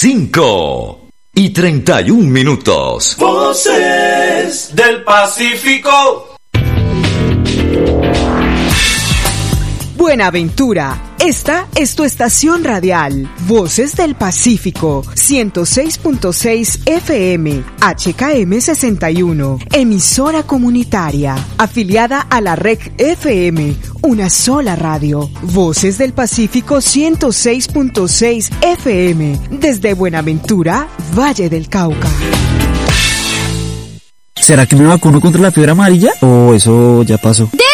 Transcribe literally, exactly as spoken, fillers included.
cinco y treinta y un minutos. Voces del Pacífico. Buenaventura, esta es tu estación radial, Voces del Pacífico, ciento seis punto seis F M, H K M sesenta y uno, emisora comunitaria, afiliada a la R E C F M, una sola radio, Voces del Pacífico ciento seis punto seis F M, desde Buenaventura, Valle del Cauca. ¿Será que me vacuno contra la fiebre amarilla? ¿O eso ya pasó? ¡De